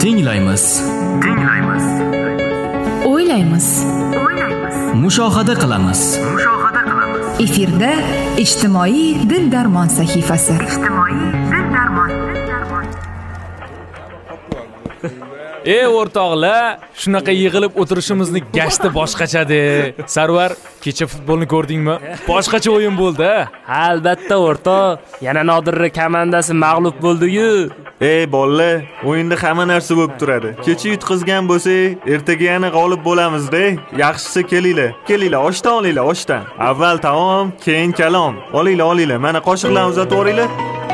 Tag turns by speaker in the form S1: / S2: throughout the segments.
S1: Tinglaymiz.
S2: O'ylaymiz.
S1: Mushohada qilamiz.
S2: Efirda ijtimoiy dil-darmon sahifasi.
S3: O'rtoqlar, shunaqa yig'ilib o'tirishimizni gashti boshqachadi. Sarvar, kecha futbolni ko'rdingmi? Boshqacha o'yin bo'ldi.
S4: Albatta o'rtoq, yana Nodirra komandasi mag'lub bo'ldi-yu.
S5: Bolalar, o'yinda hamma narsa bo'lib turadi. Kecha yutqizgan bo'lsak, ertaga yana g'olib bo'lamiz-da. Yaxshisi kelinglar, oshdan olinglar, oshdan. Avval taom, keyin kalom. Olinglar, mana qoshiqlarni uzatib o'ringlar.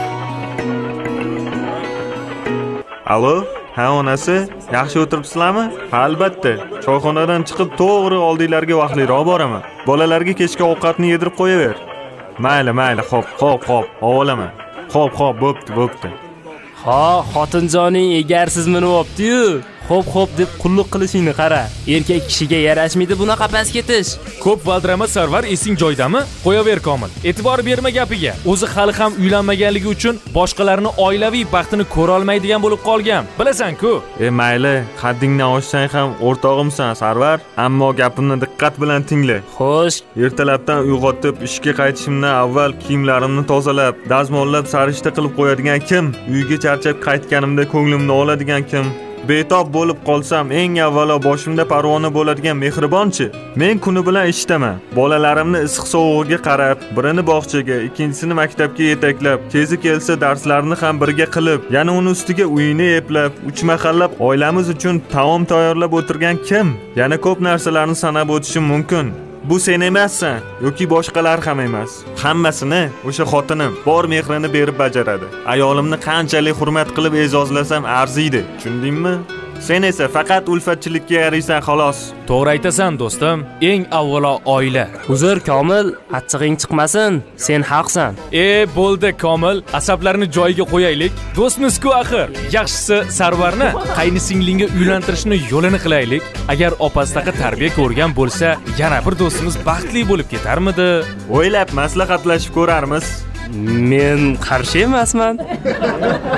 S5: Alo? Ha, onasi, yaxshi o'tiribsizlarmi? Ha, albatta. Choyxonadan chiqib to'g'ri oldinglarga vaqtliroq boraman. Bolalarga kechki ovqatni yedirib qo'yaver. Mayli, xo'p, olaman. Xo'p, bo'pti.
S4: Xotinjoning egarsiz minib opti-yu. Xo'p deb qulluq qilishingni qara. Erkak kishiga yarashmaydi bunaqa pas ketish.
S3: Ko'p valdirama Sarvar, esing joydami? Qo'yaver Komil. E'tibor berma gapiga. O'zi hali ham uylanmaganligi uchun boshqalarni oilaviy baxtini ko'ra olmaydigan bo'lib qolgan. Bilasan-ku.
S5: Mayli, haddingdan oshsang ham o'rtog'imsan Sarvar, ammo gapimni diqqat bilan tingla.
S4: Xo'sh,
S5: ertalabdan uyg'otib ishga qaytishimdan avval kiyimlarimni tozalab, dazmollab sarishta qilib qo'yadigan kim? Uyga charchab qaytganimda ko'nglimni oladigan kim? Betob bo'lib qolsam, eng avvalo boshimda parvona bo'ladigan mehribonchi. Men kuni bilan ishdaman. Bolalarimni issiq sovug'iga qarab, birini bog'chaga, ikkinchisini maktabga yetaklab, kezi kelsa darslarini ham birga qilib, yana uni ustiga uyini eplab, uch mahallab oilamiz uchun taom tayyorlab o'tirgan kim? Yana ko'p narsalarni sanab o'tishim mumkin. Bu sen emassan yoki boshqalar ham emas. Hammasini o'sha xotinim bor mehrini berib bajaradi. Ayolimni qanchalik hurmat qilib e'zozlasam arziydi. Tushundingmi? Sen esa faqat ulfatchilikka yaraysan xolos.
S3: To'g'ri aytasan do'stim. Eng avvalo oila.
S4: Uzr Komil, achchig'ing chiqmasin. Sen haqsan.
S3: Bo'ldi Komil, asablarni joyiga qo'yaylik. Do'stmiz-ku axir. Yaxshisi Sarvarni qaynisinglingga uylantirishni yo'lini qilaylik. Agar opasdaqa tarbiya ko'rgan bo'lsa, yana bir do'stimiz baxtli bo'lib ketarmidi?
S5: O'ylab maslahatlashib ko'rarmiz.
S4: Men qarshi emasman.